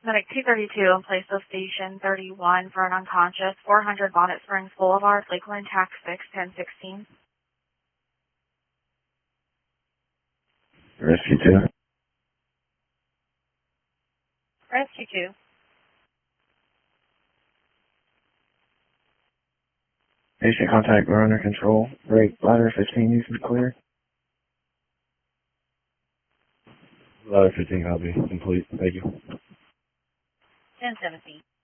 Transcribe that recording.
Medic 232 in place of Station 31 for an unconscious, 400 Bonnet Springs Boulevard, Lakeland, TAC 61016. Rescue 2. Rescue 2. Patient contact, we're under control. Brake, ladder 15, you can clear. Ladder 15, copy. Complete. Thank you. 1017.